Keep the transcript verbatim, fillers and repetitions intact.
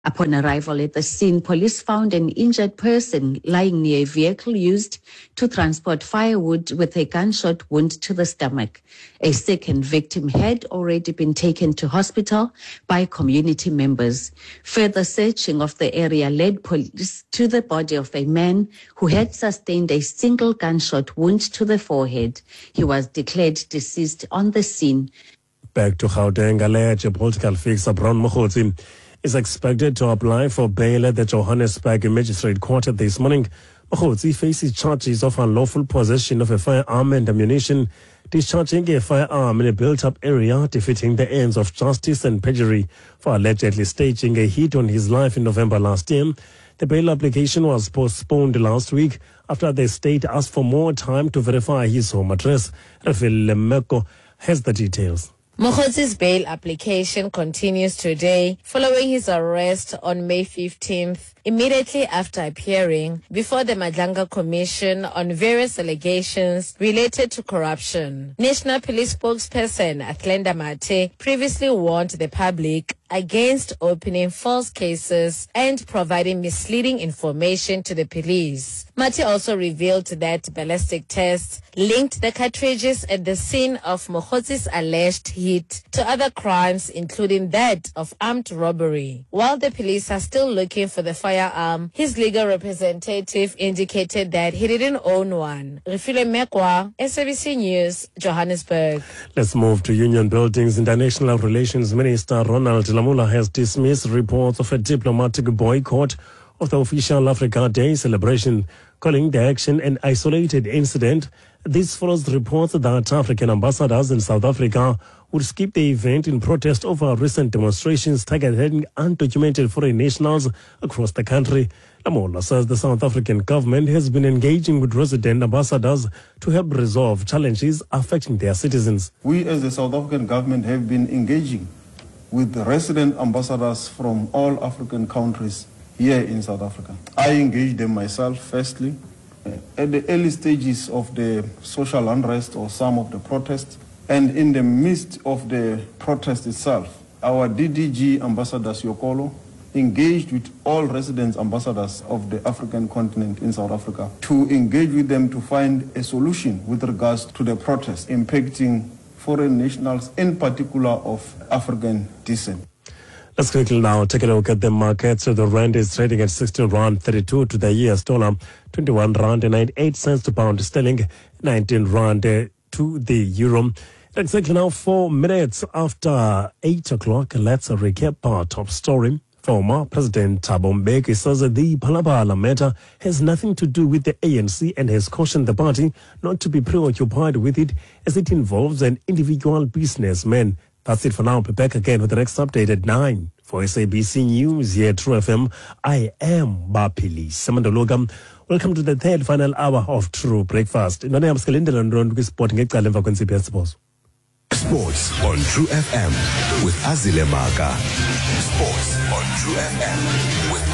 Upon arrival at the scene, police found an injured person lying near a vehicle used to transport firewood with a gunshot wound to the stomach. A second victim had already been taken to hospital by community members. Further searching of the area led police to the body of a man who had sustained a single gunshot wound to the forehead. He was declared deceased on the scene. Back to Gauteng, alleged political fixer Brown Mokgotsi is expected to apply for bail at the Johannesburg Magistrate Court this morning. Mokgotsi faces charges of unlawful possession of a firearm and ammunition, discharging a firearm in a built-up area, defeating the ends of justice, and perjury for allegedly staging a hit on his life in November last year. The bail application was postponed last week after the state asked for more time to verify his home address. Rafael Lemeko has the details. Mokgotsi's bail application continues today following his arrest on May fifteenth, immediately after appearing before the Madlanga Commission on various allegations related to corruption. National Police spokesperson Athlenda Mathe previously warned the public against opening false cases and providing misleading information to the police. Mathe also revealed that ballistic tests linked the cartridges at the scene of Mokgotsi's alleged hit to other crimes, including that of armed robbery. While the police are still looking for the firearm, his legal representative indicated that he didn't own one. Refile Mekwa, S A B C News, Johannesburg. Let's move to Union Buildings. International Relations Minister Ronald Lamula has dismissed reports of a diplomatic boycott of the official Africa Day celebration, calling the action an isolated incident. This follows reports that African ambassadors in South Africa would skip the event in protest over recent demonstrations targeting undocumented foreign nationals across the country. Lamola says the South African government has been engaging with resident ambassadors to help resolve challenges affecting their citizens. We as the South African government have been engaging with the resident ambassadors from all African countries here in South Africa. I engaged them myself, firstly, uh, at the early stages of the social unrest or some of the protests, and in the midst of the protest itself. Our D D G Ambassador Siokolo engaged with all resident ambassadors of the African continent in South Africa to engage with them to find a solution with regards to the protests impacting foreign nationals, in particular of African descent. Let's quickly now take a look at the markets. So the rand is trading at sixteen rand thirty-two to the U S dollar, twenty-one rand ninety-eight cents to pound sterling, nineteen rand to the euro. Exactly now four minutes after eight o'clock. Let's recap our top story. Former President Thabo Mbeki says that the Phalaphala matter has nothing to do with the A N C and has cautioned the party not to be preoccupied with it as it involves an individual businessman. That's it for now. Be back again with the next update at nine. For S A B C News here at True F M, I am Bapili Samandologam. Welcome to the third final hour of True Breakfast. Sports on True F M with Azile Maka. Sports on True F M with